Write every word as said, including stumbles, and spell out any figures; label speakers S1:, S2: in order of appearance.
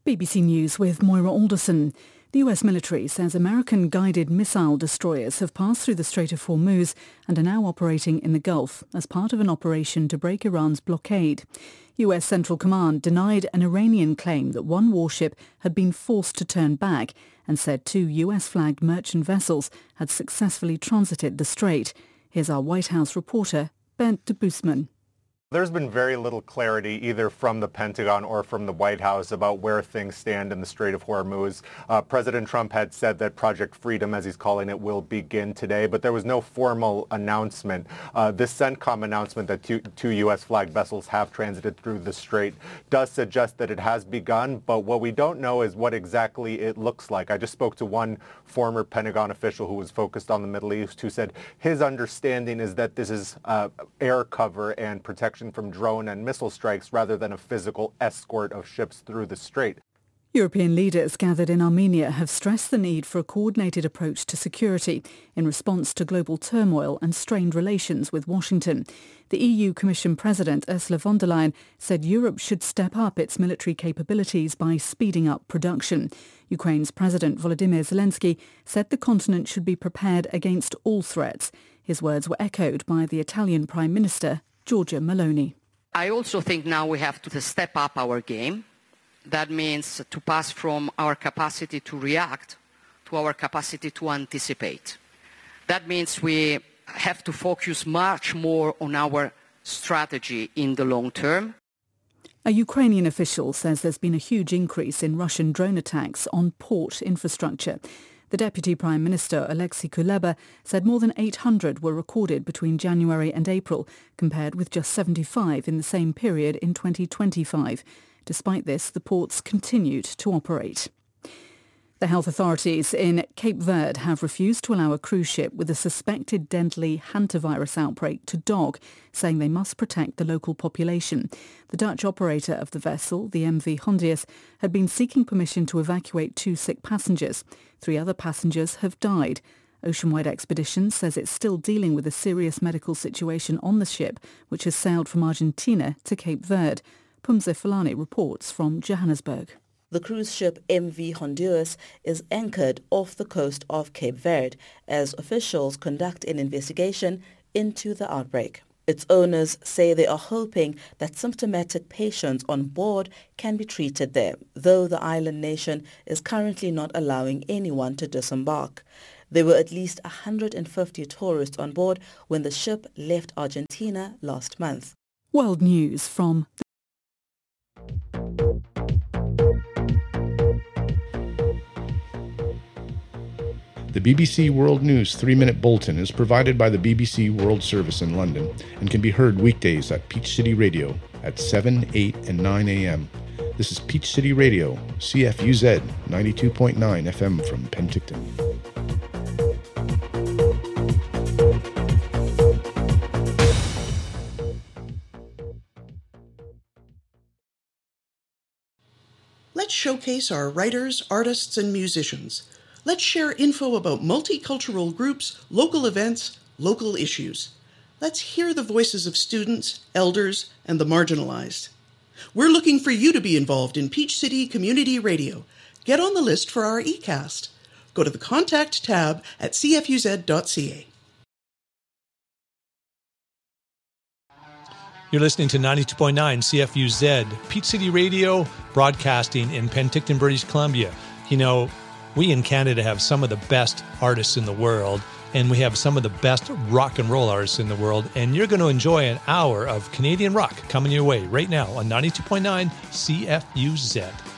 S1: B B C News with Moira Alderson. The U S military says American guided missile destroyers have passed through the Strait of Hormuz and are now operating in the Gulf as part of an operation to break Iran's blockade. U S Central Command denied an Iranian claim that one warship had been forced to turn back and said two U S-flagged merchant vessels had successfully transited the strait. Here's our White House reporter, Bernd de Busman.
S2: There's been very little clarity either from the Pentagon or from the White House about where things stand in the Strait of Hormuz. Uh, President Trump had said that Project Freedom, as he's calling it, will begin today, but there was no formal announcement. Uh, this CENTCOM announcement that two, two U S-flagged vessels have transited through the strait does suggest that it has begun, but what we don't know is what exactly it looks like. I just spoke to one former Pentagon official who was focused on the Middle East who said his understanding is that this is uh, air cover and protection from drone and missile strikes rather than a physical escort of ships through the strait.
S1: European leaders gathered in Armenia have stressed the need for a coordinated approach to security in response to global turmoil and strained relations with Washington. The E U Commission President Ursula von der Leyen said Europe should step up its military capabilities by speeding up production. Ukraine's President Volodymyr Zelensky said the continent should be prepared against all threats. His words were echoed by the Italian Prime Minister Giorgia Meloni.
S3: I also think now we have to step up our game. That means to pass from our capacity to react to our capacity to anticipate. That means we have to focus much more on our strategy in the long term.
S1: A Ukrainian official says there's been a huge increase in Russian drone attacks on port infrastructure. The Deputy Prime Minister, Alexei Kuleba, said more than eight hundred were recorded between January and April, compared with just seventy-five in the same period in twenty twenty-five. Despite this, the ports continued to operate. The health authorities in Cape Verde have refused to allow a cruise ship with a suspected deadly hantavirus outbreak to dock, saying they must protect the local population. The Dutch operator of the vessel, the M V Hondius, had been seeking permission to evacuate two sick passengers. Three other passengers have died. Oceanwide Expeditions says it's still dealing with a serious medical situation on the ship, which has sailed from Argentina to Cape Verde. Pumze Fulani reports from Johannesburg.
S4: The cruise ship M V Honduras is anchored off the coast of Cape Verde as officials conduct an investigation into the outbreak. Its owners say they are hoping that symptomatic patients on board can be treated there, though the island nation is currently not allowing anyone to disembark. There were at least one hundred fifty tourists on board when the ship left Argentina last month.
S1: World News from
S5: The B B C World News three-minute bulletin is provided by the B B C World Service in London and can be heard weekdays at Peach City Radio at seven, eight and nine a.m. This is Peach City Radio, C F U Z ninety-two point nine F M from Penticton.
S6: Let's showcase our writers, artists, and musicians. Let's share info about multicultural groups, local events, local issues. Let's hear the voices of students, elders, and the marginalized. We're looking for you to be involved in Peach City Community Radio. Get on the list for our e-cast. Go to the Contact tab at c f u z dot c a.
S7: You're listening to ninety-two point nine C F U Z, Peach City Radio, broadcasting in Penticton, British Columbia. You know, we in Canada have some of the best artists in the world, and we have some of the best rock and roll artists in the world, and you're going to enjoy an hour of Canadian rock coming your way right now on ninety-two point nine C F U Z.